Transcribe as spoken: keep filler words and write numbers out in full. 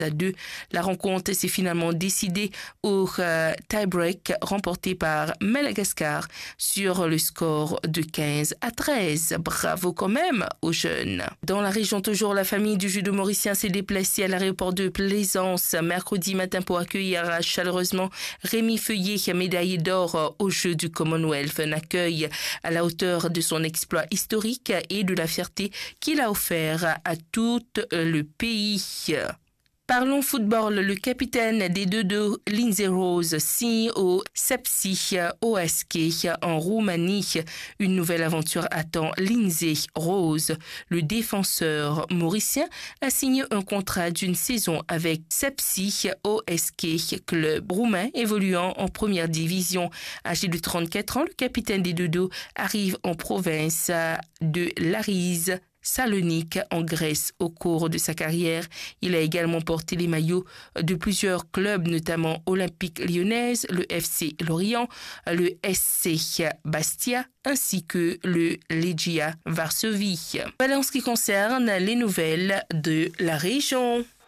à deux. La rencontre s'est finalement décidée au euh, tie-break remporté par Madagascar sur le score de quinze à treize. Bravo quand même aux jeunes. Dans la région toujours, la famille du judo mauricien s'est déplacée à l'aéroport de Plaisance mercredi matin pour accueillir chaleureusement Rémi Feuillet, médaillé d'or aux Jeux du Commonwealth. Un accueil à la hauteur de son exploit historique et de la fierté qu'il a offert à tout le pays. Parlons football. Le capitaine des deux-deux, Lindsay Rose, signe au Sepsi O S K en Roumanie. Une nouvelle aventure attend Lindsay Rose. Le défenseur mauricien a signé un contrat d'une saison avec Sepsi O S K, club roumain évoluant en première division. Âgé de trente-quatre ans, le capitaine des deux-deux arrive en province de Larise, Salonique en Grèce. Au cours de sa carrière, il a également porté les maillots de plusieurs clubs, notamment Olympique Lyonnaise, le F C Lorient, le S C Bastia, ainsi que le Legia Varsovie. Voilà en ce qui concerne les nouvelles de la région.